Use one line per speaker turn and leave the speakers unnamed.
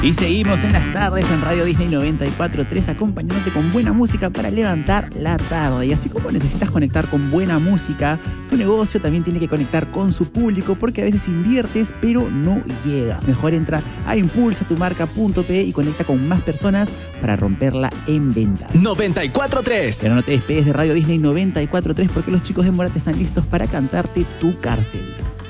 Y seguimos en las tardes en Radio Disney 94.3 acompañándote con buena música para levantar la tarde. Y así como necesitas conectar con buena música, tu negocio también tiene que conectar con su público porque a veces inviertes pero no llegas. Mejor entra a impulsatumarca.pe y conecta con más personas para romperla en ventas.
94.3.
Pero no te despegues de Radio Disney 94.3 porque los chicos de Morate están listos para cantarte Tu Cárcel.